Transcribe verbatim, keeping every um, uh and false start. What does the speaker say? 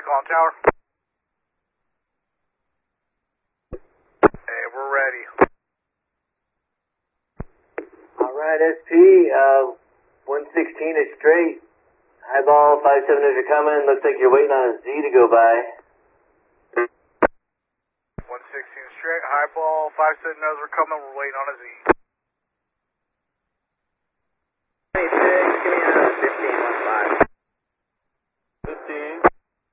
calling tower. Hey, we're ready. Alright, S P, uh, one sixteen is straight. Highball, five seven is coming. Looks like you're waiting on a Z to go by. one sixteen straight, highball, five seven are coming, we're waiting on a Z.